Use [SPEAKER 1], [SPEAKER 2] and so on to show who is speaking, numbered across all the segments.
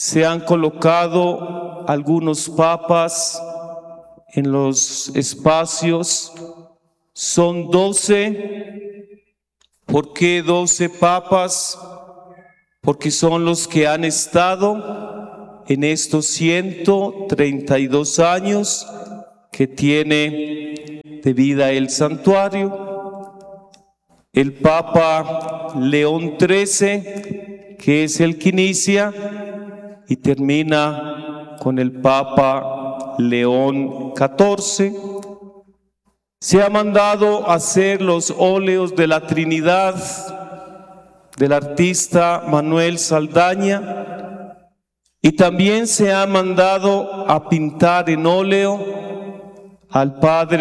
[SPEAKER 1] Se han colocado algunos papas en los espacios. Son 12. ¿Por qué 12 papas? Porque son los que han estado en estos 132 años que tiene de vida el santuario. El Papa León XIII, que es el que inicia, y termina con el Papa León XIV. Se ha mandado hacer los óleos de la Trinidad del artista Manuel Saldaña, y también se ha mandado a pintar en óleo al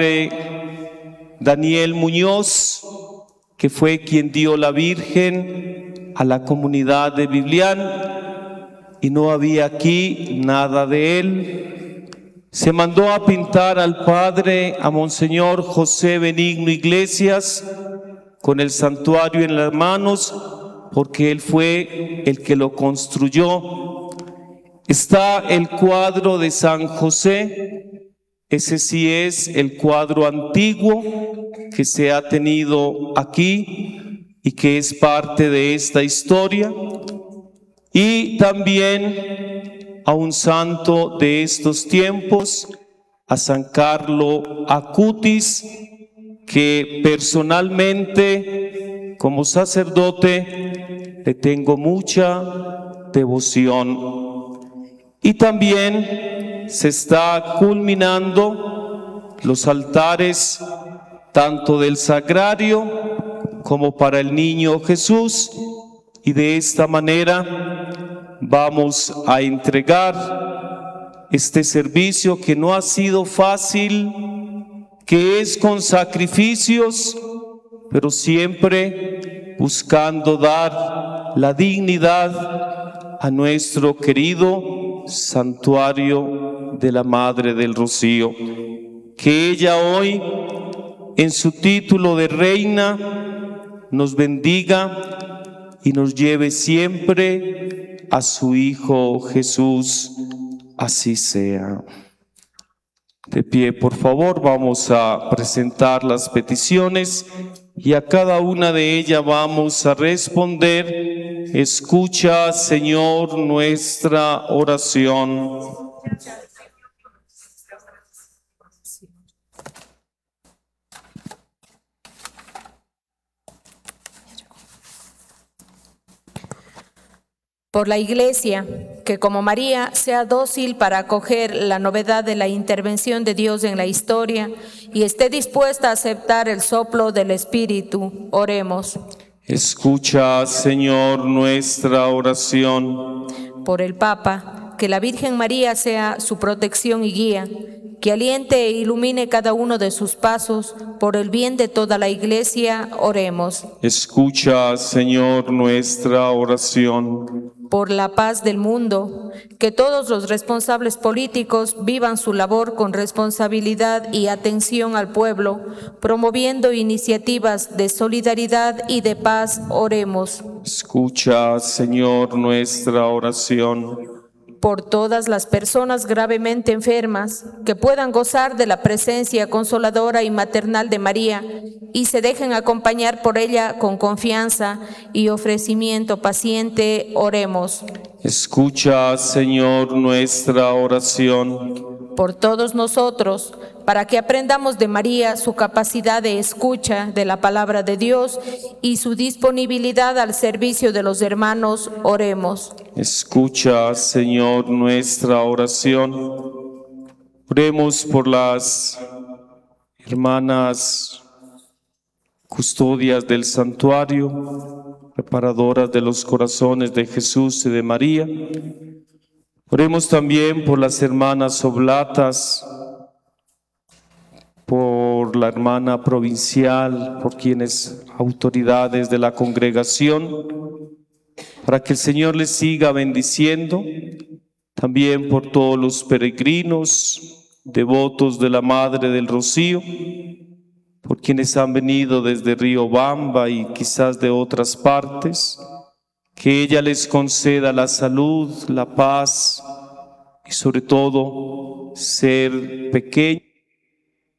[SPEAKER 1] padre Daniel Muñoz, que fue quien dio la Virgen a la comunidad de Biblián, y no había aquí nada de él. Se mandó a pintar al padre, a Monseñor José Benigno Iglesias, con el santuario en las manos, porque él fue el que lo construyó. Está el cuadro de San José. Ese sí es el cuadro antiguo que se ha tenido aquí y que es parte de esta historia. Y también a un santo de estos tiempos, a San Carlo Acutis, que personalmente, como sacerdote, le tengo mucha devoción. Y también se está culminando los altares tanto del sagrario como para el niño Jesús, y de esta manera vamos a entregar este servicio que no ha sido fácil, que es con sacrificios, pero siempre buscando dar la dignidad a nuestro querido santuario de la Madre del Rocío. Que ella hoy, en su título de reina, nos bendiga y nos lleve siempre a su Hijo Jesús. Así sea. De pie, por favor, vamos a presentar las peticiones y a cada una de ellas vamos a responder: escucha, Señor, nuestra oración.
[SPEAKER 2] Por la Iglesia, que como María sea dócil para acoger la novedad de la intervención de Dios en la historia y esté dispuesta a aceptar el soplo del Espíritu, oremos.
[SPEAKER 1] Escucha, Señor, nuestra oración.
[SPEAKER 2] Por el Papa, que la Virgen María sea su protección y guía, que aliente e ilumine cada uno de sus pasos, por el bien de toda la Iglesia, oremos.
[SPEAKER 1] Escucha, Señor, nuestra oración.
[SPEAKER 2] Por la paz del mundo, que todos los responsables políticos vivan su labor con responsabilidad y atención al pueblo, promoviendo iniciativas de solidaridad y de paz, oremos.
[SPEAKER 1] Escucha, Señor, nuestra oración.
[SPEAKER 2] Por todas las personas gravemente enfermas, que puedan gozar de la presencia consoladora y maternal de María y se dejen acompañar por ella con confianza y ofrecimiento paciente, oremos.
[SPEAKER 1] Escucha, Señor, nuestra oración.
[SPEAKER 2] Por todos nosotros, para que aprendamos de María su capacidad de escucha de la palabra de Dios y su disponibilidad al servicio de los hermanos, oremos.
[SPEAKER 1] Escucha, Señor, nuestra oración. Oremos por las hermanas custodias del santuario, preparadoras de los corazones de Jesús y de María. Oremos también por las hermanas oblatas, por la hermana provincial, por quienes autoridades de la congregación, para que el Señor les siga bendiciendo. También por todos los peregrinos, devotos de la Madre del Rocío, por quienes han venido desde Riobamba y quizás de otras partes, que ella les conceda la salud, la paz y sobre todo ser pequeños